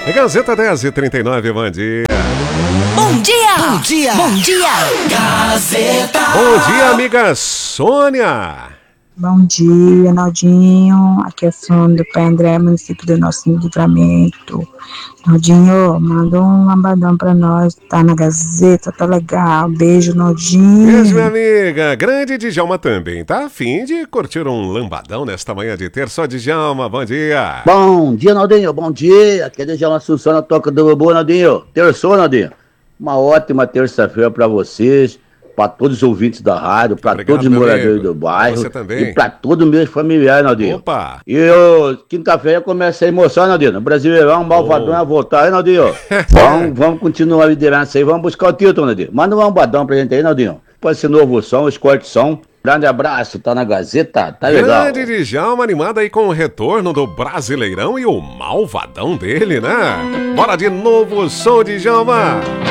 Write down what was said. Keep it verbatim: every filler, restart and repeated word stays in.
É Gazeta dez e trinta e nove, bom dia. Bom dia! Bom dia! Bom dia! Gazeta! Bom dia, amiga Sônia. Bom dia, Naldinho. Aqui é a Sônia do Pai André, município do Nosso Livramento. Naldinho, manda um lambadão pra nós. Tá na Gazeta, tá legal. Beijo, Naldinho. Beijo, minha amiga. Grande Djalma também. Tá a fim de curtir um lambadão nesta manhã de terça? Djalma, bom dia. Bom dia, Naldinho. Bom dia. Aqui é Djalma Assunção na Toca do Bobo, Naldinho. Terçou, Naldinho. Uma ótima terça-feira pra vocês, para todos os ouvintes da rádio, para todos os moradores amigo. do bairro. Você também. E para todo o meu familiar, Naldinho. Opa! E eu, quinta-feira, começa a emoção, Naldinho. No Brasileirão, um malvadão oh. a voltar, hein, Naldinho? vamos, vamos continuar a liderança aí, vamos buscar o título, Naldinho. Manda um lambadão pra gente aí, Naldinho. Pode ser novo som, escorte som. Grande abraço, tá na Gazeta, tá legal. Grande Djalma, animado aí com o retorno do Brasileirão e o malvadão dele, né? Bora de novo som, Djalma!